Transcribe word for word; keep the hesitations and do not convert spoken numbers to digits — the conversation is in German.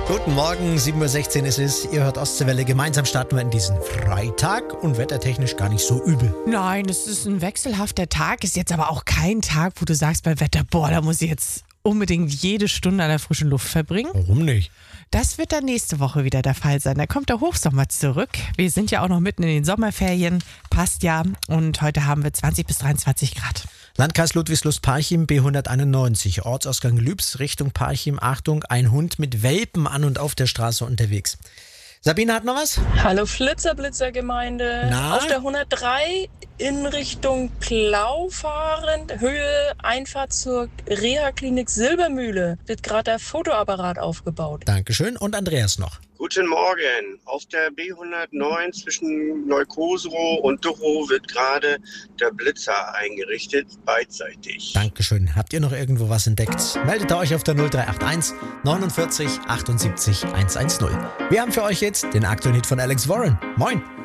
Guten Morgen, sieben Uhr sechzehn ist es. Ihr hört Ostseewelle. Gemeinsam starten wir in diesen Freitag und wettertechnisch gar nicht so übel. Nein, es ist ein wechselhafter Tag. Ist jetzt aber auch kein Tag, wo du sagst bei Wetter, boah, da muss ich jetzt unbedingt jede Stunde an der frischen Luft verbringen. Warum nicht? Das wird dann nächste Woche wieder der Fall sein. Da kommt der Hochsommer zurück. Wir sind ja auch noch mitten in den Sommerferien. Passt ja. Und heute haben wir zwanzig bis dreiundzwanzig Grad. Landkreis Ludwigslust-Parchim, B hunderteinundneunzig, Ortsausgang Lübs, Richtung Parchim. Achtung, ein Hund mit Welpen an und auf der Straße unterwegs. Sabine hat noch was? Hallo Flitzer-Blitzer-Gemeinde. Na? Auf der hundertdrei in Richtung Plau fahrend, Höhe Einfahrt zur Reha-Klinik Silbermühle, wird gerade der Fotoapparat aufgebaut. Dankeschön. Und Andreas noch. Guten Morgen. Auf der B hundertneun zwischen Neukosrow und Duchow wird gerade der Blitzer eingerichtet, beidseitig. Dankeschön. Habt ihr noch irgendwo was entdeckt? Meldet euch auf der null drei acht eins neunundvierzig achtundsiebzig hundertzehn. Wir haben für euch jetzt den aktuellen Hit von Alex Warren. Moin.